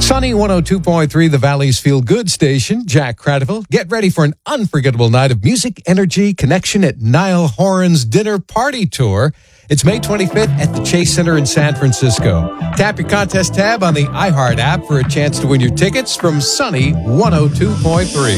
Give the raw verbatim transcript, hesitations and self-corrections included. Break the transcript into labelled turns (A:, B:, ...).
A: Sunny one oh two point three, the Valley's Feel Good station. Jack Cradiville. Get ready for an unforgettable night of music, energy, connection at Niall Horan's Dinner Party Tour. It's May twenty-fifth at the Chase Center in San Francisco. Tap your contest tab on the iHeart app for a chance to win your tickets from Sunny one oh two point three.